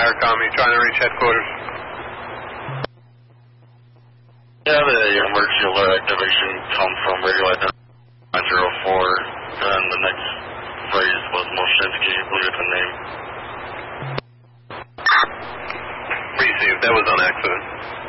Starcom, you trying to reach headquarters? Yeah, the emergency alert activation come from radio identifier 904, and the next phrase was Moshinsky, I believe it's the name. Received, that was on accident.